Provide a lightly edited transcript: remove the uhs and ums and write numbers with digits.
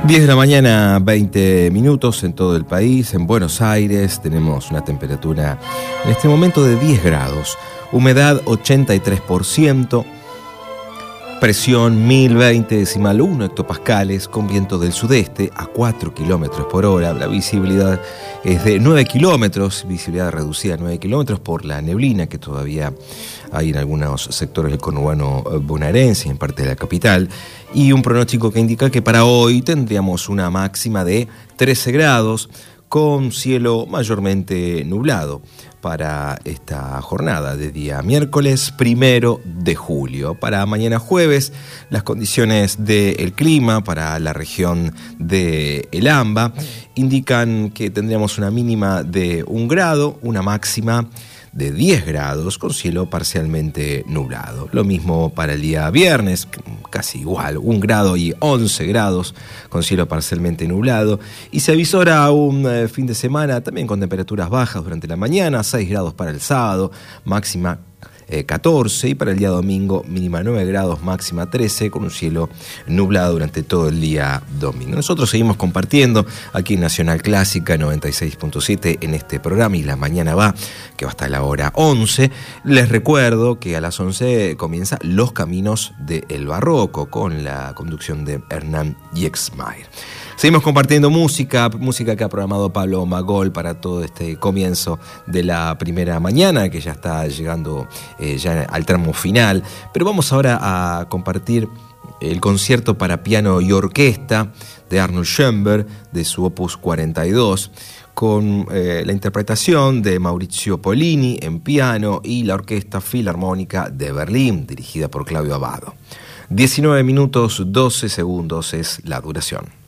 10 de la mañana, 20 minutos en todo el país. En Buenos Aires tenemos una temperatura en este momento de 10 grados, humedad 83%, presión 1020,1 hectopascales, con viento del sudeste a 4 kilómetros por hora. La visibilidad es de 9 kilómetros, visibilidad reducida a 9 kilómetros por la neblina que todavía hay en algunos sectores del conurbano bonaerense y en parte de la capital, y un pronóstico que indica que para hoy tendríamos una máxima de 13 grados con cielo mayormente nublado para esta jornada de día miércoles 1 de julio. Para mañana jueves, las condiciones del clima para la región de El Amba indican que tendríamos una mínima de 1 grado, una máxima de 10 grados con cielo parcialmente nublado. Lo mismo para el día viernes, casi igual, 1 grado y 11 grados con cielo parcialmente nublado. Y se avisora un fin de semana también con temperaturas bajas durante la mañana, 6 grados para el sábado, máxima 14, y para el día domingo mínima 9 grados, máxima 13, con un cielo nublado durante todo el día domingo. Nosotros seguimos compartiendo aquí en Nacional Clásica 96.7 en este programa, y la mañana va, que va hasta la hora 11. Les recuerdo que a las 11 comienza Los Caminos del Barroco con la conducción de Hernán Yexmayer. Seguimos compartiendo música que ha programado Pablo Magol para todo este comienzo de la primera mañana, que ya está llegando ya al tramo final. Pero vamos ahora a compartir el concierto para piano y orquesta de Arnold Schoenberg, de su opus 42, con la interpretación de Maurizio Pollini en piano y la Orquesta Filarmónica de Berlín, dirigida por Claudio Abbado. 19 minutos 12 segundos es la duración.